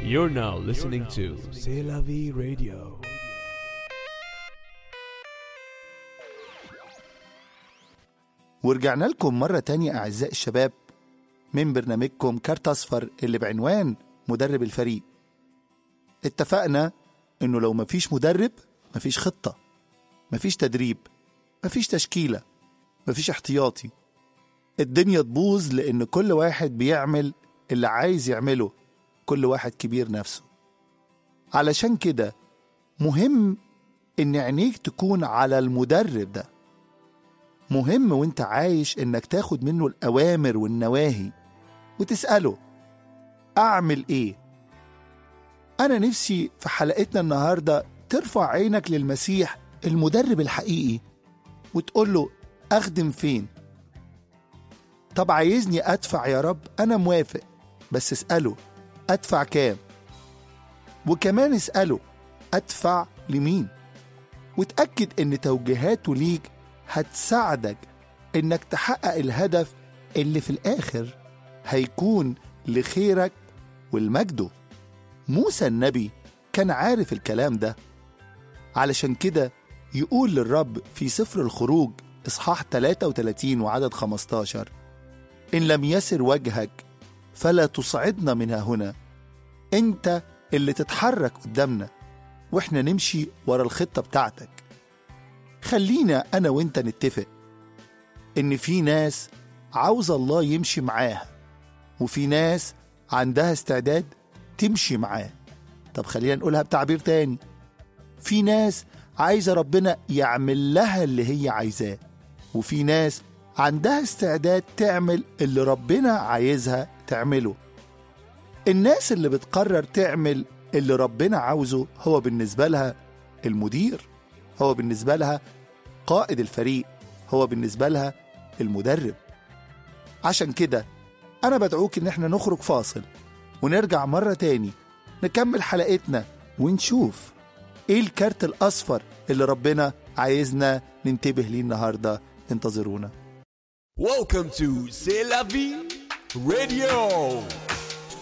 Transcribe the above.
You're now listening to C'est la vie radio. ورجعنا لكم مرة تانية أعزائي الشباب من برنامجكم كارت أصفر اللي بعنوان مدرب الفريق. اتفقنا إنه لو مفيش مدرب مفيش خطة، مفيش تدريب، مفيش تشكيلة، مفيش احتياطي. الدنيا تبوظ لأن كل واحد بيعمل اللي عايز يعمله، كل واحد كبير نفسه. علشان كده مهم إن عينيك تكون على المدرب ده. مهم وانت عايش إنك تاخد منه الأوامر والنواهي وتسأله أعمل إيه؟ أنا نفسي في حلقتنا النهاردة ترفع عينك للمسيح المدرب الحقيقي وتقول له أخدم فين؟ طب عايزني أدفع يا رب؟ أنا موافق، بس اسأله أدفع كام؟ وكمان اسأله أدفع لمين؟ وتأكد إن توجيهاته ليك هتساعدك إنك تحقق الهدف اللي في الآخر هيكون لخيرك والمجده. موسى النبي كان عارف الكلام ده، علشان كده يقول للرب في سفر الخروج إصحاح 33 وعدد 15: إن لم يسر وجهك فلا تصعدنا منها هنا. أنت اللي تتحرك قدامنا وإحنا نمشي ورا الخطة بتاعتك. خلينا أنا وإنت نتفق إن في ناس عاوز الله يمشي معاها، وفي ناس عندها استعداد تمشي معاه. طب خلينا نقولها بتعبير تاني: في ناس عايزة ربنا يعمل لها اللي هي عايزاه، وفي ناس عندها استعداد تعمل اللي ربنا عايزها تعمله. الناس اللي بتقرر تعمل اللي ربنا عاوزه هو بالنسبة لها المدير، هو بالنسبة لها قائد الفريق، هو بالنسبة لها المدرب. عشان كده أنا بدعوك إن احنا نخرج فاصل ونرجع مرة تاني نكمل حلقتنا ونشوف إيه الكارت الأصفر اللي ربنا عايزنا ننتبه ليه النهاردة. انتظرونا. Welcome to C'est la vie radio.